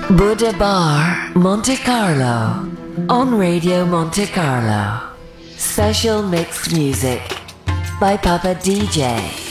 Buddha Bar, Monte Carlo, on Radio Monte Carlo. Special mixed music by Papa DJ.